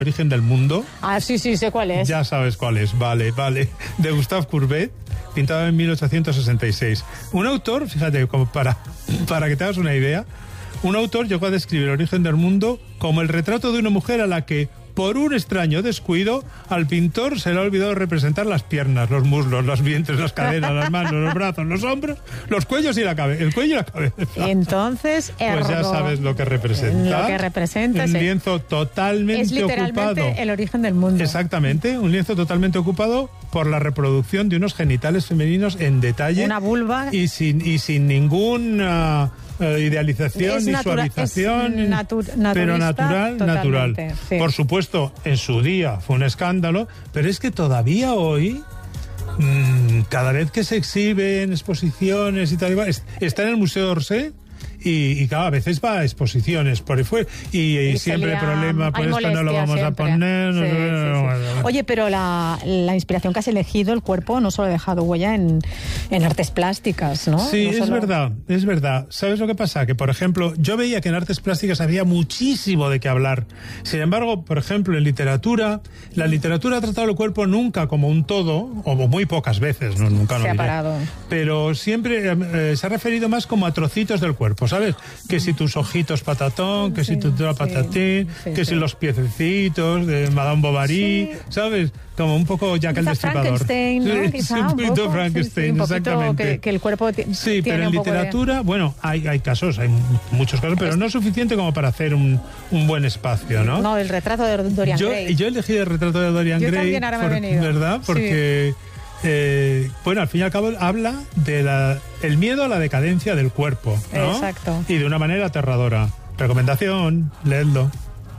Origen del mundo. Ah, sí, sé cuál es. Ya sabes cuál es, vale. De Gustave Courbet, pintado en 1866. Un autor, fíjate, como para que te hagas una idea, un autor llegó a describir el origen del mundo como el retrato de una mujer a la que, por un extraño descuido, al pintor se le ha olvidado representar las piernas, los muslos, los vientres, las cadenas, las manos, los brazos, los hombros, los cuellos y la cabeza, el cuello y la cabeza. Entonces, pues ya sabes lo que representa. Lo que representa un lienzo totalmente es literalmente ocupado. El origen del mundo. Exactamente, un lienzo totalmente ocupado por la reproducción de unos genitales femeninos en detalle. Una vulva. Y sin ninguna idealización ni suavización, pero natural. Sí. Por supuesto, en su día fue un escándalo, pero es que todavía hoy, cada vez que se exhibe en exposiciones y tal, está en el Museo d'Orsay. Y cada vez va a exposiciones por ahí fuera y siempre problema, por esto no lo vamos siempre a poner. Sí. Oye, pero la inspiración que has elegido, el cuerpo, no solo ha dejado huella en artes plásticas, ¿no? Sí, no solo... es verdad. ¿Sabes lo que pasa? Que, por ejemplo, yo veía que en artes plásticas había muchísimo de qué hablar. Sin embargo, por ejemplo, en literatura, la literatura ha tratado el cuerpo nunca como un todo, o muy pocas veces, nunca se ha parado. Pero siempre se ha referido más como a trocitos del cuerpo, ¿sabes? Que si tus ojitos patatón, que si tu patatín, que si los piececitos de Madame Bovary, ¿sabes? Como un poco Jack el Destripador. Frankenstein, ¿no? Sí, Quizá, un poquito Frankenstein, un poquito exactamente. Que el cuerpo sí, pero en literatura, bueno, hay casos, hay muchos casos, pero no es suficiente como para hacer un buen espacio, ¿no? No, el retrato de Dorian Gray. Yo elegí el retrato de Dorian Gray. También ahora me he venido. ¿Verdad? Porque... Sí. Bueno, al fin y al cabo habla de el miedo a la decadencia del cuerpo, ¿no? Exacto. Y de una manera aterradora. Recomendación, leedlo.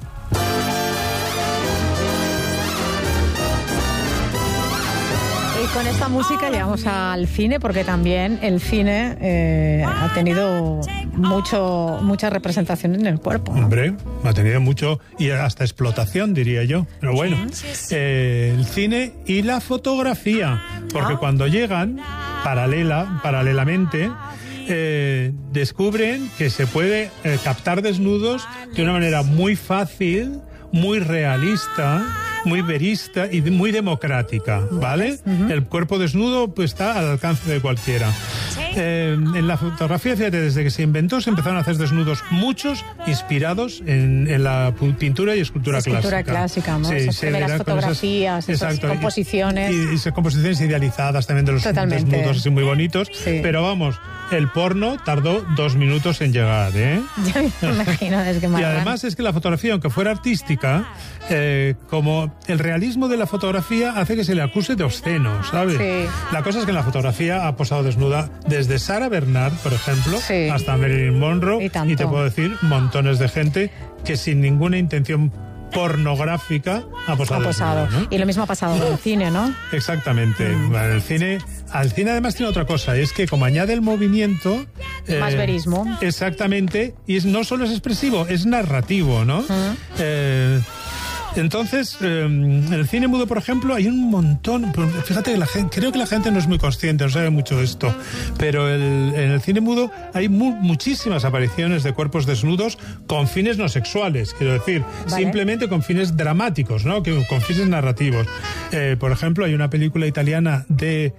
Y con esta música llegamos al cine, porque también el cine ha tenido mucha representación en el cuerpo, ¿no? Hombre, ha tenido mucho, y hasta explotación, diría yo. Pero bueno, el cine y la fotografía, porque cuando llegan paralelamente, descubren que se puede captar desnudos de una manera muy fácil, muy realista, muy verista y muy democrática, ¿vale? El cuerpo desnudo pues está al alcance de cualquiera. En la fotografía, fíjate, desde que se inventó se empezaron a hacer desnudos muchos inspirados en la pintura y escultura clásica. ¿no? Sí, esas primeras fotografías, esas composiciones. Y esas composiciones idealizadas también de los desnudos así muy bonitos. Sí. Pero vamos, el porno tardó 2 minutos en llegar, ¿eh? Ya me imagino, es que y además es que la fotografía, aunque fuera artística, como el realismo de la fotografía hace que se le acuse de obsceno, ¿sabes? Sí. La cosa es que en la fotografía ha posado desnuda desde Sarah Bernhardt, por ejemplo, hasta Marilyn Monroe, y te puedo decir montones de gente que sin ninguna intención pornográfica ha posado. Desnuda, ¿no? Y lo mismo ha pasado en el cine, ¿no? Exactamente. Al cine además tiene otra cosa, es que como añade el movimiento... más verismo. Exactamente, y no solo es expresivo, es narrativo, ¿no? Entonces, en el cine mudo, por ejemplo, hay un montón. Fíjate, creo que la gente no es muy consciente, no sabe mucho de esto, pero en el cine mudo hay muchísimas apariciones de cuerpos desnudos con fines no sexuales, quiero decir, simplemente con fines dramáticos, ¿no? Con fines narrativos. Por ejemplo, hay una película italiana de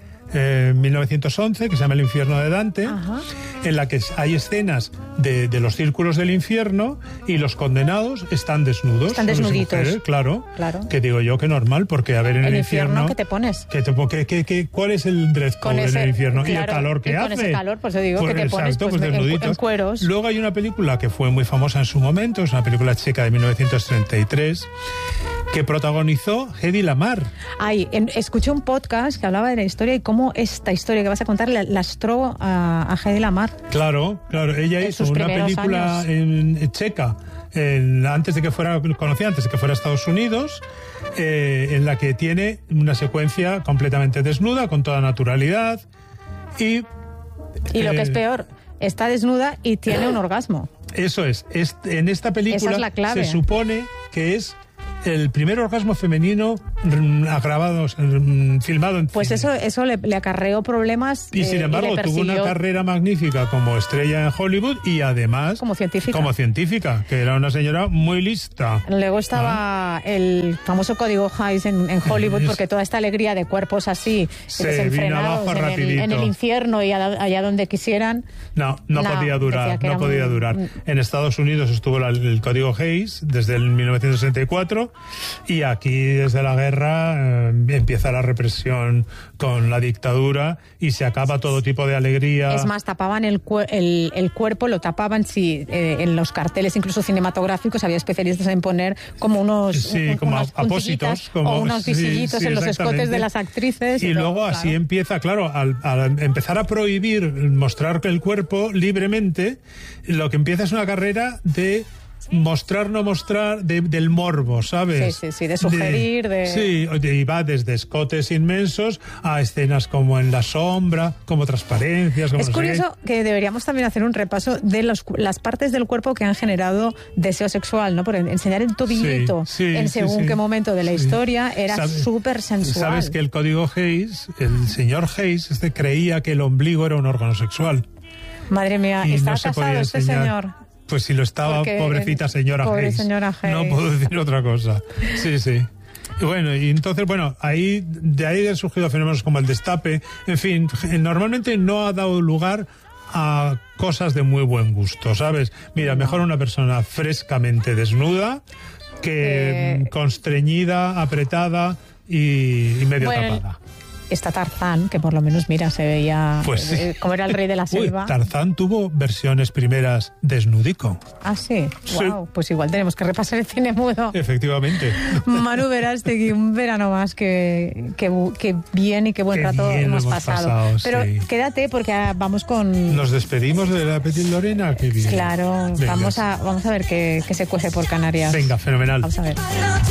1911 que se llama El infierno de Dante, en la que hay escenas de los círculos del infierno y los condenados están desnudos. Están desnuditos. Mujeres, claro. Que digo yo que normal, porque a ver, en el infierno ¿qué te pones? ¿Cuál es el dress code en el infierno? Y el calor que hace. Con ese calor, pues yo digo, que te pones desnuditos. En cueros. Luego hay una película que fue muy famosa en su momento, es una película checa de 1933, que protagonizó Hedy Lamarr. Escuché un podcast que hablaba de la historia y cómo esta historia que vas a contar lastró a Hedy Lamarr. Claro, ella hizo una película en checa, antes de que fuera conocida, antes de que fuera a Estados Unidos, en la que tiene una secuencia completamente desnuda, con toda naturalidad, y lo que es peor, está desnuda y tiene un orgasmo. Eso es. En esta película esa es la clave. Se supone que es el primer orgasmo femenino grabados, filmado en Pues cine. eso le acarreó problemas. Y sin embargo, le tuvo una persiguió carrera magnífica como estrella en Hollywood y además como científica. Que era una señora muy lista. Luego estaba el famoso código Hays en Hollywood, porque toda esta alegría de cuerpos así, Se desenfrenados vino abajo en el infierno y allá donde quisieran. No podía durar, decía que no podía durar. En Estados Unidos estuvo el código Hays desde el 1964 y aquí desde la guerra empieza la represión con la dictadura y se acaba todo tipo de alegría. Es más, tapaban el cuerpo, lo tapaban, en los carteles incluso cinematográficos había especialistas en poner como unos apósitos, o unos visillitos en los escotes de las actrices. Y luego así empieza, claro, al empezar a prohibir mostrar el cuerpo libremente, lo que empieza es una carrera de mostrar, no mostrar, del morbo, ¿sabes? Sí, de sugerir, Sí, y va desde escotes inmensos a escenas como en la sombra, como transparencias, como es curioso que deberíamos también hacer un repaso de las partes del cuerpo que han generado deseo sexual, ¿no? Por enseñar el tobillito en según qué momento de la historia era súper sensual. Sabes que el código Hays, el señor Hays, creía que el ombligo era un órgano sexual. Madre mía, y ¿está no se casado podía este enseñar. Señor? Pues si lo estaba, Porque pobrecita señora Hays. No puedo decir otra cosa. Sí. Y bueno, entonces, de ahí han surgido fenómenos como el destape. En fin, normalmente no ha dado lugar a cosas de muy buen gusto, ¿sabes? Mira, mejor una persona frescamente desnuda que constreñida, apretada y medio tapada. Está Tarzán, que por lo menos, mira, se veía como era el rey de la selva. Tarzán tuvo versiones primeras desnudico. Ah, sí. Wow, pues igual tenemos que repasar el cine mudo. Efectivamente. Manu Verástegui, un verano más que bien y qué buen rato hemos pasado. Pero quédate porque vamos con... Nos despedimos de la Petit Lorena. Qué bien. Claro, vamos a ver qué se cuece por Canarias. Venga, fenomenal. Vamos a ver.